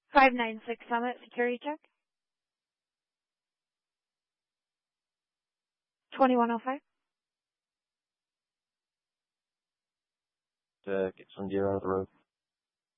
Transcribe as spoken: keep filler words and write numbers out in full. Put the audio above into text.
five nine six Summit, security check. twenty-one oh five. To get some gear out of the road.